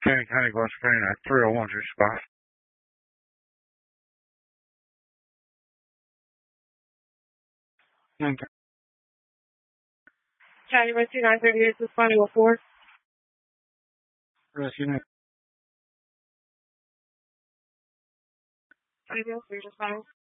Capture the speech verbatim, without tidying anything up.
Canyon County, West Virginia, three oh one, your spot. Okay. County Rescue nine thirty-eight, responding with four. Rescue nine. Anything else? You're just fine.